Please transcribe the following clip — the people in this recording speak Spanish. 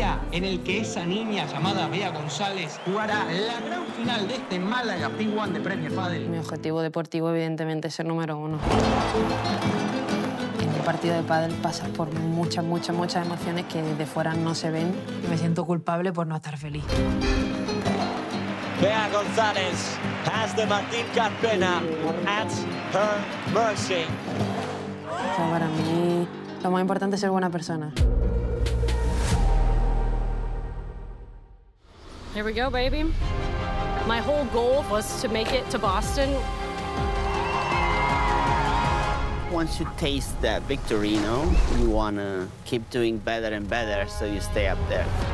día en el que esa niña llamada Bea González jugará la gran final de este Málaga P1 de Premier Padel. Mi objetivo deportivo, evidentemente, es ser número 1. En el partido de pádel pasas por muchas emociones que desde fuera no se ven. Me siento culpable por no estar feliz. Bea González has the Martín Carpena at her mercy. O sea, para mí, lo más importante es ser buena persona. Here we go, baby. My whole goal was to make it to Boston. Once you taste that victory, you want to keep doing better and better, so you stay up there.